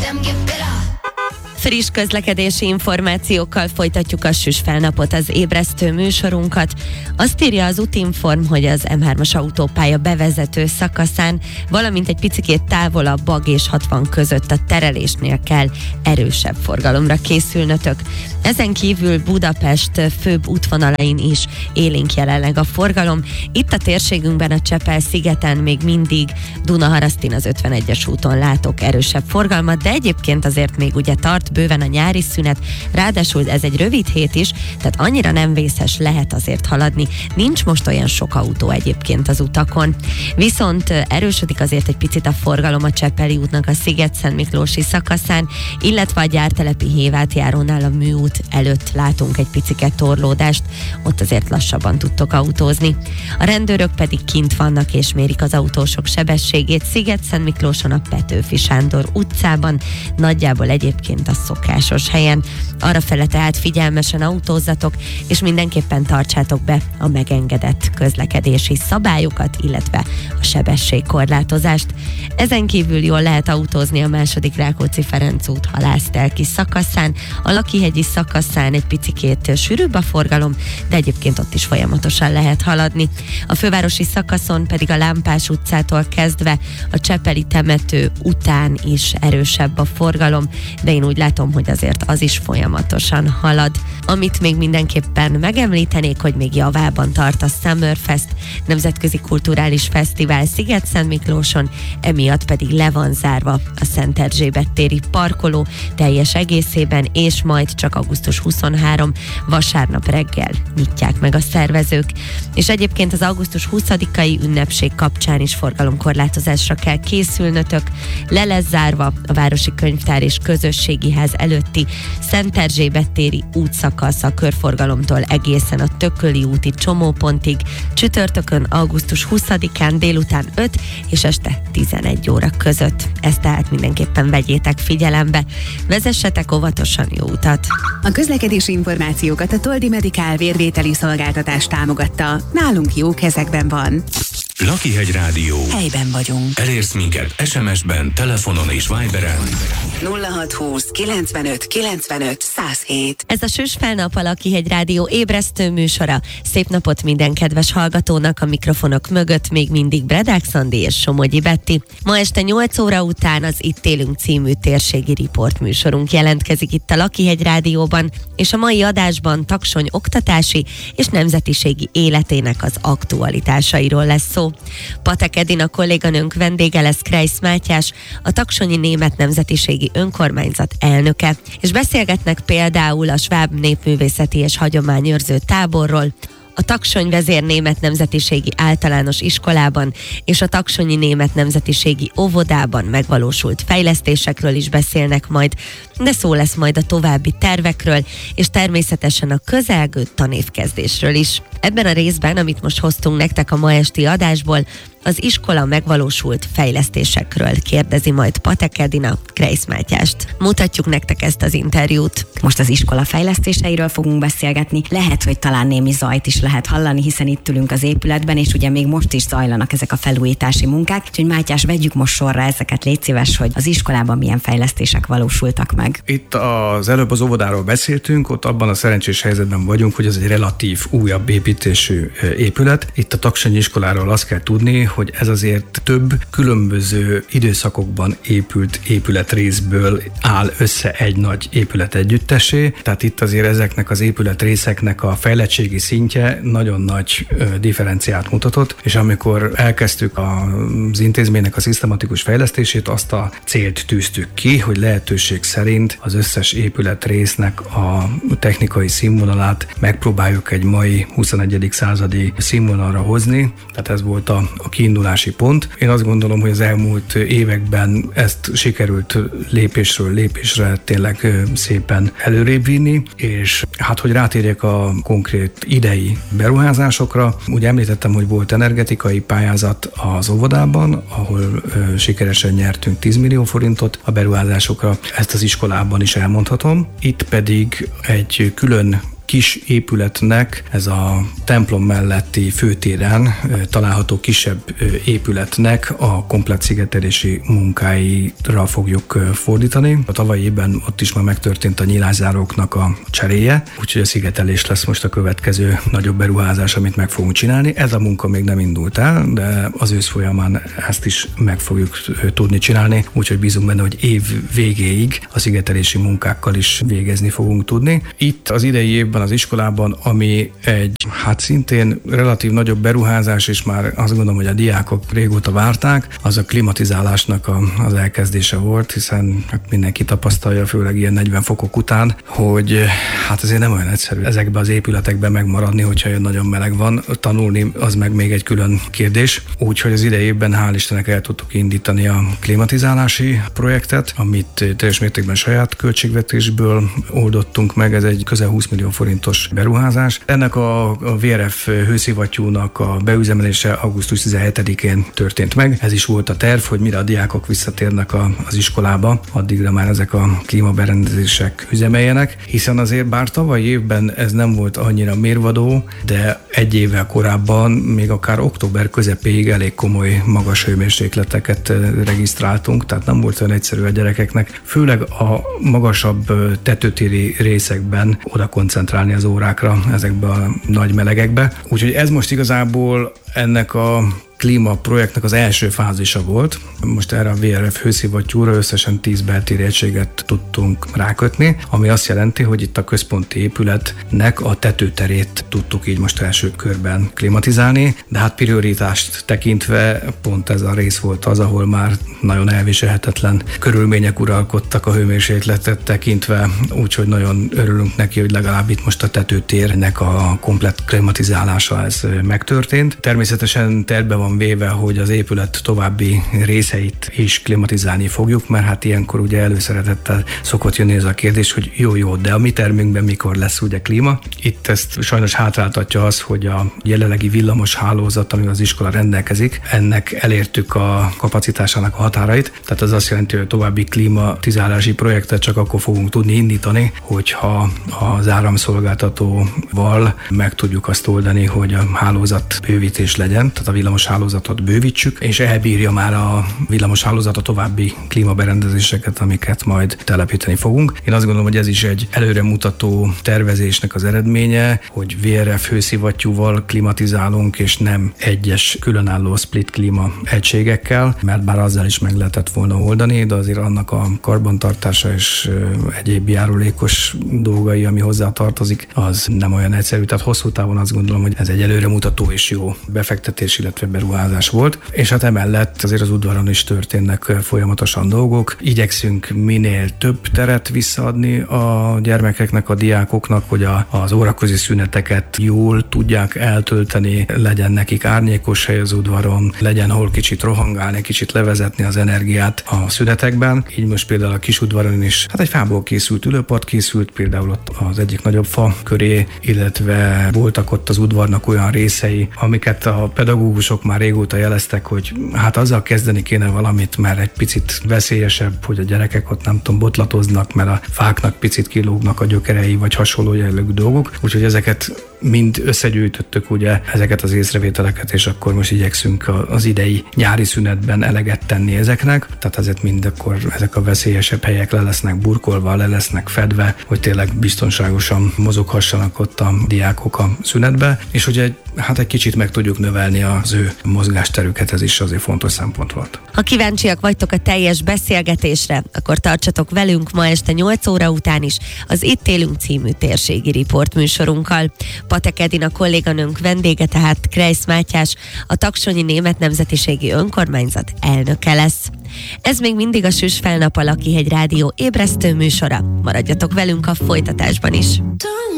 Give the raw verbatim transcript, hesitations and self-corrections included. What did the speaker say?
Friss közlekedési információkkal folytatjuk a süs felnapot, az ébresztő műsorunkat. Azt írja az Utinform, hogy az em hármas autópálya bevezető szakaszán, valamint egy picikét távolabb Bag és hatvan között a terelésnél kell erősebb forgalomra készülnötök. Ezen kívül Budapest főbb útvonalain is élénk jelenleg a forgalom. Itt a térségünkben a Csepel-szigeten még mindig Dunaharasztin az ötvenegyes úton látok erősebb forgalmat, de egyébként azért még ugye tart bőven a nyári szünet, ráadásul ez egy rövid hét is, tehát annyira nem vészes, lehet azért haladni. Nincs most olyan sok autó egyébként az utakon. Viszont erősödik azért egy picit a forgalom a Csepeli útnak a Sziget-Szentmiklósi szakaszán, illetve a Gyártelepi Hévátjárónál a műút előtt látunk egy picike torlódást, ott azért lassabban tudtok autózni. A rendőrök pedig kint vannak és mérik az autósok sebességét Sziget-Szentmiklóson a Petőfi Sándor utcában, nagyjából egyébként a szokásos helyen. Arrafele tehát figyelmesen autózzatok, és mindenképpen tartsátok be a megengedett közlekedési szabályokat, illetve a sebességkorlátozást. Ezen kívül jól lehet autózni a második Rákóczi-Ferenc út Halásztelki szakaszán, a Lakihegyi szakaszán egy picikét sűrűbb a forgalom, de egyébként ott is folyamatosan lehet haladni. A fővárosi szakaszon pedig a Lámpás utcától kezdve a Csepeli temető után is erősebb a forgalom, de én úgy látom, hogy azért az is folyamatosan halad. Amit még mindenképpen megemlítenék, hogy még javában tart a Summerfest, nemzetközi kulturális fesztivál Sziget-Szentmiklóson, emiatt pedig le van zárva a Szent Erzsébet téri parkoló teljes egészében, és majd csak augusztus huszonharmadika vasárnap reggel nyitják meg a szervezők. És egyébként az augusztus huszadikai ünnepség kapcsán is forgalomkorlátozásra kell készülnötök. Le lesz zárva a Városi Könyvtár és Közösségi Ház előtti Szent Erzsébet téri útszakasz a körforgalomtól egészen a Tököli úti csomópontig, csütörtökön augusztus huszadikán délután öt és este tizenegy óra között. Ezt tehát mindenképpen vegyétek figyelembe. Vezessetek óvatosan, jó utat! A közlekedési információkat a Toldi Medikál vérvételi szolgáltatás támogatta. Nálunk jó kezekben van. Lakihegy Rádió. Helyben vagyunk. Elérsz minket es em es-ben, telefonon és Viberen. nulla hat húsz kilencvenöt kilencvenöt száz hét. Ez a Süs felnap, a Lakihegy Rádió ébresztő műsora. Szép napot minden kedves hallgatónak, a mikrofonok mögött még mindig Bredák Szandi és Somogyi Betti. Ma este nyolc óra után az Itt élünk című térségi riport műsorunk jelentkezik itt a Lakihegy Rádióban, és a mai adásban Taksony oktatási és nemzetiségi életének az aktualitásairól lesz szó. Patek Edina kolléganőnk vendége lesz, Kreisz Mátyás, a Taksonyi Német Nemzetiségi Önkormányzat elnöke, és beszélgetnek például a Sváb Népművészeti és Hagyományőrző Táborról, a Taksony Vezér Német Nemzetiségi Általános Iskolában és a Taksonyi Német Nemzetiségi Óvodában megvalósult fejlesztésekről is beszélnek majd, de szó lesz majd a további tervekről, és természetesen a közelgő tanévkezdésről is. Ebben a részben, amit most hoztunk nektek a ma esti adásból, az iskola megvalósult fejlesztésekről kérdezi majd Patek Edina Kreisz Mátyást. Mutatjuk nektek ezt az interjút. Most az iskola fejlesztéseiről fogunk beszélgetni. Lehet, hogy talán némi zajt is lehet hallani, hiszen itt ülünk az épületben, és ugye még most is zajlanak ezek a felújítási munkák. Úgyhogy Mátyás, vegyük most sorra ezeket, légy szíves, hogy az iskolában milyen fejlesztések valósultak meg. Itt az előbb az óvodáról beszéltünk, ott abban a szerencsés helyzetben vagyunk, hogy ez egy relatív újabb építésű épület. Itt a Taksonyi iskoláról azt kell tudni, hogy ez azért több különböző időszakokban épült épületrészből áll össze egy nagy épület együttesé. Tehát itt azért ezeknek az épületrészeknek a fejlettségi szintje nagyon nagy differenciát mutatott, és amikor elkezdtük az intézménynek a szisztematikus fejlesztését, azt a célt tűztük ki, hogy lehetőség szerint az összes épületrésznek a technikai színvonalát megpróbáljuk egy mai huszonegyedik századi színvonalra hozni. Tehát ez volt a, a kiindulási pont. Én azt gondolom, hogy az elmúlt években ezt sikerült lépésről lépésre tényleg szépen előrébb vinni, és hát, hogy rátérjek a konkrét idei beruházásokra, ugye említettem, hogy volt energetikai pályázat az óvodában, ahol ö, sikeresen nyertünk tíz millió forintot a beruházásokra, ezt az iskolában is elmondhatom. Itt pedig egy külön kis épületnek, ez a templom melletti főtéren található kisebb épületnek a komplett szigetelési munkáira fogjuk fordítani. A tavalyi évben ott is már megtörtént a nyilászáróknak a cseréje, úgyhogy a szigetelés lesz most a következő nagyobb beruházás, amit meg fogunk csinálni. Ez a munka még nem indult el, de az ősz folyamán ezt is meg fogjuk tudni csinálni, úgyhogy bízunk benne, hogy év végéig a szigetelési munkákkal is végezni fogunk tudni. Itt az idei évben az iskolában, ami egy hát szintén relatív nagyobb beruházás, és már azt gondolom, hogy a diákok régóta várták, az a klimatizálásnak a, az elkezdése volt, hiszen hát mindenki tapasztalja, főleg ilyen negyven fokok után, hogy hát azért nem olyan egyszerű ezekben az épületekben megmaradni, hogyha olyan nagyon meleg van. Tanulni az meg még egy külön kérdés. Úgyhogy az idei évben hál' Istennek el tudtuk indítani a klimatizálási projektet, amit teljes mértékben saját költségvetésből oldottunk meg. Ez egy közel húsz millió forintos beruházás. Ennek a, a vé er ef hőszivattyúnak a beüzemelése augusztus tizenhetedikén történt meg. Ez is volt a terv, hogy mire a diákok visszatérnek a, az iskolába, addigra már ezek a klímaberendezések üzemeljenek, hiszen azért bár tavalyi évben ez nem volt annyira mérvadó, de egy évvel korábban, még akár október közepéig elég komoly magas hőmérsékleteket regisztráltunk, tehát nem volt olyan egyszerű a gyerekeknek, főleg a magasabb tetőtéri részekben oda koncentrálni az órákra, ezekbe a nagy melegekbe. Úgyhogy ez most igazából ennek a klímaprojektnek az első fázisa volt. Most erre a vé er ef hőszivattyúra összesen tíz beltéri egységet tudtunk rákötni, ami azt jelenti, hogy itt a központi épületnek a tetőterét tudtuk így most első körben klimatizálni, de hát prioritást tekintve pont ez a rész volt az, ahol már nagyon elviselhetetlen körülmények uralkodtak a hőmérsékletet tekintve, úgyhogy nagyon örülünk neki, hogy legalább itt most a tetőtérnek a komplett klimatizálása ez megtörtént. Természetesen tervbe van véve, hogy az épület további részeit is klimatizálni fogjuk, mert hát ilyenkor ugye előszeretettel szokott jönni ez a kérdés, hogy jó-jó, de a mi termünkben mikor lesz ugye klíma. Itt ezt sajnos hátráltatja az, hogy a jelenlegi villamos hálózat, amivel az iskola rendelkezik, ennek elértük a kapacitásának a határait, tehát az azt jelenti, hogy a további klimatizálási projektet csak akkor fogunk tudni indítani, hogyha az áramszolgáltatóval meg tudjuk azt oldani, hogy a hálózat bővítés legyen, tehát a villamos hálózatot bővítsük, és elbírja már a villamos hálózat a további klímaberendezéseket, amiket majd telepíteni fogunk. Én azt gondolom, hogy ez is egy előremutató tervezésnek az eredménye, hogy vé er ef hőszivattyúval klimatizálunk, és nem egyes különálló split klíma egységekkel, mert bár azzal is meg lehetett volna oldani, de azért annak a karbantartása és egyéb járulékos dolgai, ami hozzá tartozik, az nem olyan egyszerű. Tehát hosszú távon azt gondolom, hogy ez egy előremutató és jó befektetés, illetve beruházás volt, és hát emellett azért az udvaron is történnek folyamatosan dolgok. Igyekszünk minél több teret visszaadni a gyermekeknek, a diákoknak, hogy a, az óraközi szüneteket jól tudják eltölteni, legyen nekik árnyékos hely az udvaron, legyen hol kicsit rohangálni, kicsit levezetni az energiát a szünetekben. Így most például a kis udvaron is hát egy fából készült ülőpad készült, például ott az egyik nagyobb fa köré, illetve voltak ott az udvarnak olyan részei, amiket a pedagógusok már régóta jeleztek, hogy hát azzal kezdeni kéne valamit, mert egy picit veszélyesebb, hogy a gyerekek ott nem tudom, botlatoznak, mert a fáknak picit kilógnak a gyökerei, vagy hasonló jellegű dolgok. Úgyhogy ezeket mind összegyűjtöttük ugye ezeket az észrevételeket, és akkor most igyekszünk az idei nyári szünetben eleget tenni ezeknek. Tehát ezért mind akkor ezek a veszélyesebb helyek le lesznek burkolva, le lesznek fedve, hogy tényleg biztonságosan mozoghassanak ott a diákok a szünetbe, és hogy egy, hát egy kicsit meg tudjuk növelni az ő mozgásterüket, ez is azért fontos szempont volt. Ha kíváncsiak vagytok a teljes beszélgetésre, akkor tartsatok velünk ma este nyolc óra után is az Itt élünk című térségi riportműsorunkkal. Patek Edina kolléganőnk vendége, tehát Kreisz Mátyás, a Taksonyi Német Nemzetiségi Önkormányzat elnöke lesz. Ez még mindig a Süss fel nap, a Lakihegy Rádió ébresztő műsora. Maradjatok velünk a folytatásban is.